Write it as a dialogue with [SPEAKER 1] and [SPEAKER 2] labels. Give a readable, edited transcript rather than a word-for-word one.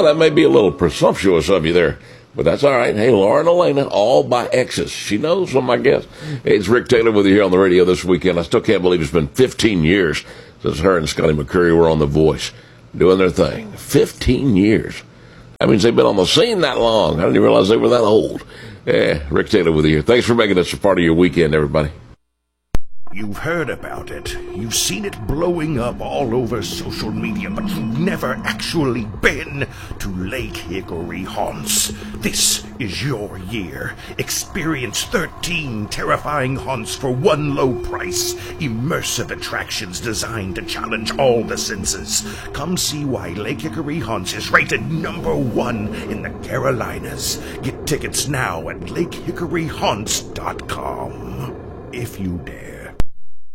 [SPEAKER 1] Well, that may be a little presumptuous of you there, but that's all right. Hey, Lauren Elena, all by X's. She knows I'm my guest. Hey, it's Rick Taylor with you here on the radio this weekend. I still can't believe it's been 15 years since her and Scotty McCreery were on The Voice doing their thing. 15 years. That means they've been on the scene that long. I didn't even realize they were that old. Yeah, Rick Taylor with you here. Thanks for making this a part of your weekend, everybody.
[SPEAKER 2] You've heard about it. You've seen it blowing up all over social media, but you've never actually been to Lake Hickory Haunts. This is your year. Experience 13 terrifying haunts for one low price. Immersive attractions designed to challenge all the senses. Come see why Lake Hickory Haunts is rated #1 in the Carolinas. Get tickets now at lakehickoryhaunts.com. If you dare.